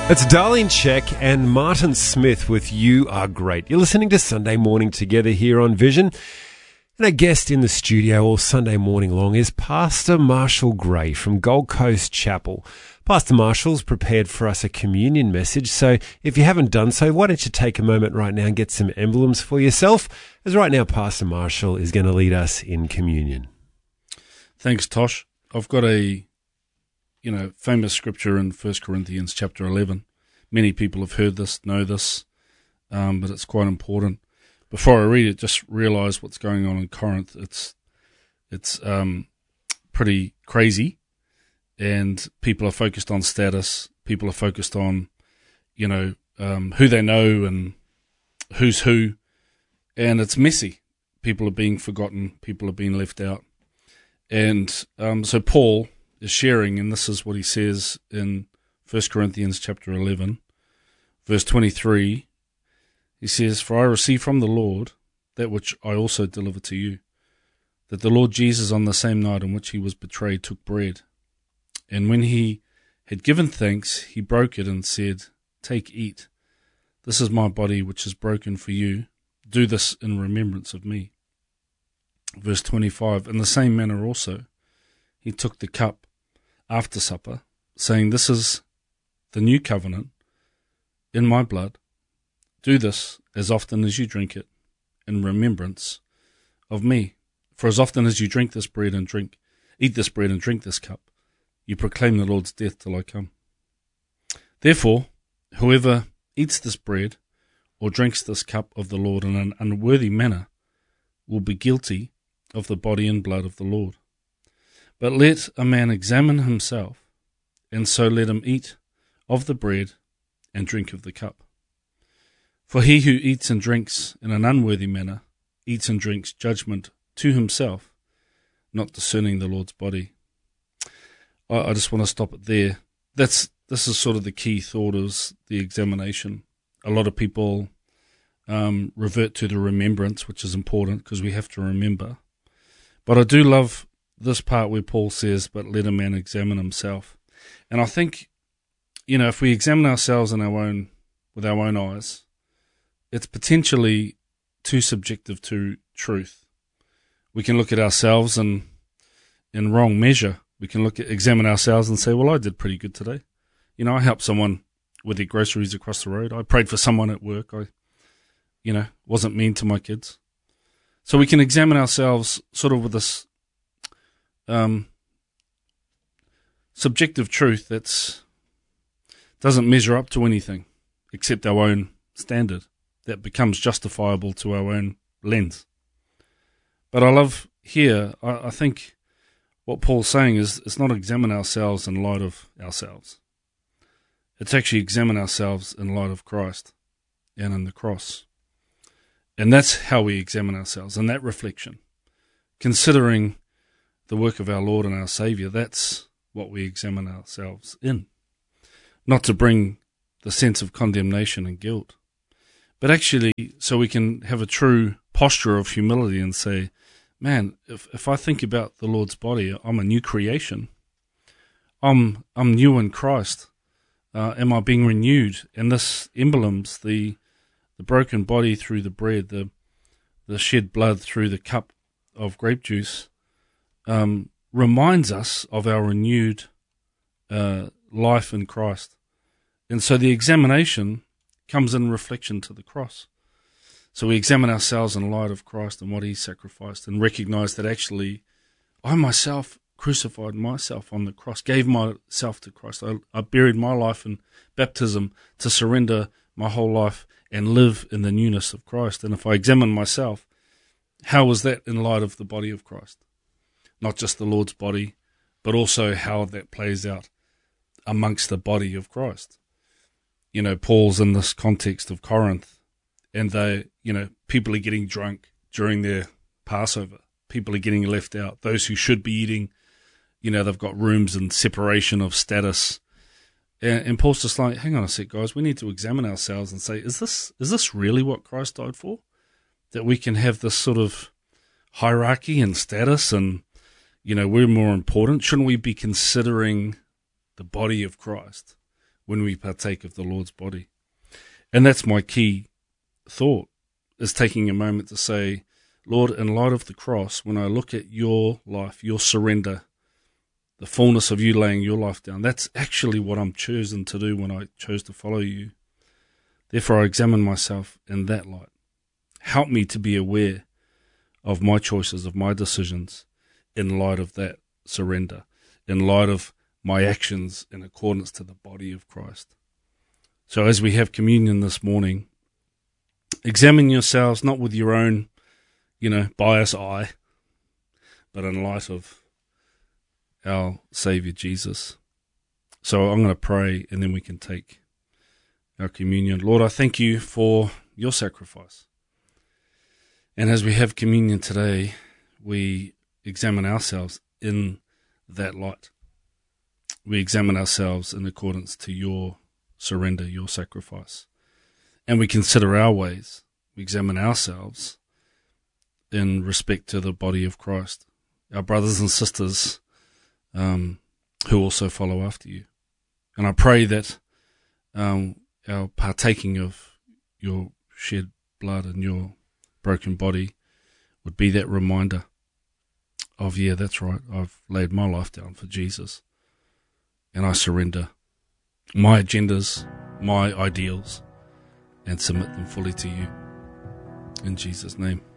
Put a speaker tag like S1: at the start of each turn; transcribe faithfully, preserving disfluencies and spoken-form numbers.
S1: It's Darlene Check and Martin Smith with You Are Great. You're listening to Sunday Morning Together here on Vision. And our guest in the studio all Sunday morning long is Pastor Marshall Gray from Gold Coast Chapel. Pastor Marshall's prepared for us a communion message, so if you haven't done so, why don't you take a moment right now and get some emblems for yourself, as right now Pastor Marshall is going to lead us in communion.
S2: Thanks, Tosh. I've got a you know, famous scripture in First Corinthians chapter eleven. Many people have heard this, know this, um, but it's quite important. Before I read it, just realize what's going on in Corinth. It's it's um, pretty crazy, and people are focused on status. People are focused on, you know, um, who they know and who's who, and it's messy. People are being forgotten. People are being left out, and um, so Paul is sharing, and this is what he says in First Corinthians chapter eleven, verse twenty-three. He says, "For I received from the Lord that which I also delivered to you, that the Lord Jesus on the same night in which he was betrayed took bread. And when he had given thanks, he broke it and said, 'Take, eat. This is my body which is broken for you. Do this in remembrance of me.'" Verse twenty-five, "In the same manner also, he took the cup after supper, saying, 'This is the new covenant in my blood. Do this as often as you drink it in remembrance of me. For as often as you drink this bread and drink, eat this bread and drink this cup, you proclaim the Lord's death till I come. Therefore, whoever eats this bread or drinks this cup of the Lord in an unworthy manner will be guilty of the body and blood of the Lord. But let a man examine himself, and so let him eat of the bread and drink of the cup. For he who eats and drinks in an unworthy manner eats and drinks judgment to himself, not discerning the Lord's body." I, I just want to stop it there. That's this is sort of the key thought, is the examination. A lot of people um, revert to the remembrance, which is important because we have to remember. But I do love this part where Paul says, "But let a man examine himself." And I think, you know, if we examine ourselves in our own, with our own eyes, it's potentially too subjective to truth. We can look at ourselves and, in wrong measure, we can look at, examine ourselves and say, well, I did pretty good today. You know, I helped someone with their groceries across the road. I prayed for someone at work. I, you know, wasn't mean to my kids. So we can examine ourselves sort of with this um, subjective truth that's doesn't measure up to anything except our own standard that becomes justifiable to our own lens. But I love here, I, I think what Paul's saying is it's not examine ourselves in light of ourselves. It's actually examine ourselves in light of Christ and in the cross. And that's how we examine ourselves, in that reflection. Considering the work of our Lord and our Saviour, that's what we examine ourselves in. Not to bring the sense of condemnation and guilt, but actually so we can have a true posture of humility and say, man, if if I think about the Lord's body, I'm a new creation. I'm I'm new in Christ. Uh, am I being renewed? And this emblems the the broken body through the bread, the the shed blood through the cup of grape juice, um, reminds us of our renewed uh, life in Christ. And so the examination comes in reflection to the cross. So we examine ourselves in light of Christ and what he sacrificed, and recognize that actually I myself crucified myself on the cross, gave myself to Christ. I, I buried my life in baptism to surrender my whole life and live in the newness of Christ. And if I examine myself, how was that in light of the body of Christ? Not just the Lord's body, but also how that plays out amongst the body of Christ. You know, Paul's in this context of Corinth, and they, you know, people are getting drunk during their Passover. People are getting left out. Those who should be eating, you know, they've got rooms and separation of status. And, and Paul's just like, hang on a sec, guys, we need to examine ourselves and say, is this is this really what Christ died for? That we can have this sort of hierarchy and status and, you know, we're more important. Shouldn't we be considering the body of Christ, when we partake of the Lord's body. And that's my key thought, is taking a moment to say, Lord, in light of the cross, when I look at your life, your surrender, the fullness of you laying your life down, that's actually what I'm chosen to do when I chose to follow you. Therefore, I examine myself in that light. Help me to be aware of my choices, of my decisions, in light of that surrender, in light of my actions in accordance to the body of Christ. So as we have communion this morning, examine yourselves not with your own, you know, bias eye, but in light of our Saviour Jesus. So I'm going to pray and then we can take our communion. Lord, I thank you for your sacrifice. And as we have communion today, we examine ourselves in that light. We examine ourselves in accordance to your surrender, your sacrifice. And we consider our ways. We examine ourselves in respect to the body of Christ, our brothers and sisters um, who also follow after you. And I pray that um, our partaking of your shed blood and your broken body would be that reminder of, yeah, that's right, I've laid my life down for Jesus, and I surrender my agendas, my ideals, and submit them fully to you. In Jesus' name.